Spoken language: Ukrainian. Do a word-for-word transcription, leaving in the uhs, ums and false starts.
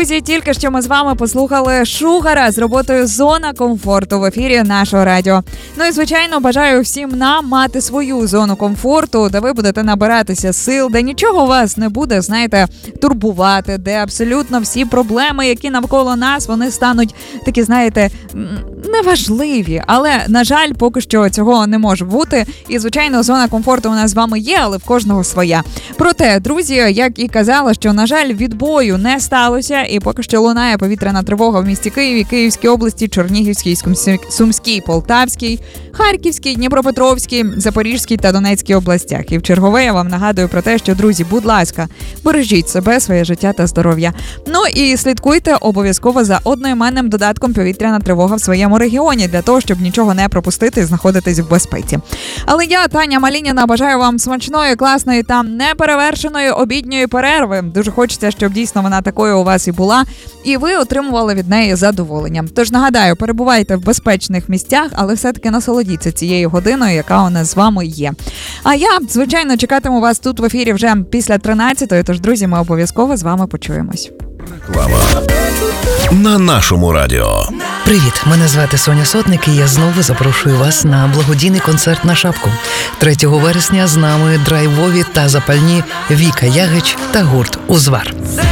Друзі, тільки що ми з вами послухали Шугара з роботою «Зона комфорту» в ефірі нашого радіо. Ну і, звичайно, бажаю всім нам мати свою зону комфорту, де ви будете набиратися сил, де нічого вас не буде, знаєте, турбувати, де абсолютно всі проблеми, які навколо нас, вони стануть такі, знаєте, неважливі. Але, на жаль, поки що цього не може бути. І, звичайно, зона комфорту у нас з вами є, але в кожного своя. Проте, друзі, як і казала, що, на жаль, відбою не сталося, і поки що лунає повітряна тривога в місті Києві, Київській області, Чернігівській, Сумській, Полтавській, Харківській, Дніпропетровській, Запорізькій та Донецькій областях. І в чергове я вам нагадую про те, що, друзі, будь ласка, бережіть себе, своє життя та здоров'я. Ну і слідкуйте обов'язково за одноіменним додатком «Повітряна тривога» в своєму регіоні, для того, щоб нічого не пропустити і знаходитись в безпеці. Але я, Таня Малініна, бажаю вам смачної, класної та неперевершеної обідньої перерви. Дуже хочеться, щоб дійсно вона такою у вас і була, і ви отримували від неї задоволення. Тож нагадаю, перебувайте в безпечних місцях, але все-таки насолодіться цією годиною, яка у нас з вами є. А я, звичайно, чекатиму вас тут в ефірі вже після тринадцятої, тож, друзі, ми обов'язково з вами почуємось. Реклама на нашому радіо. Привіт, мене звати Соня Сотник, і я знову запрошую вас на благодійний концерт на шапку. третього вересня з нами драйвові та запальні Віка Ягич та гурт «Узвар».